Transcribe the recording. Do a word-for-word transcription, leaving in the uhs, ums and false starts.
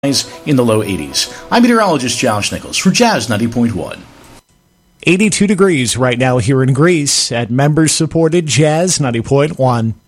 in the low eighties. I'm meteorologist Josh Nichols for Jazz ninety point one. eighty-two degrees right now here in Greece at members-supported Jazz ninety point one.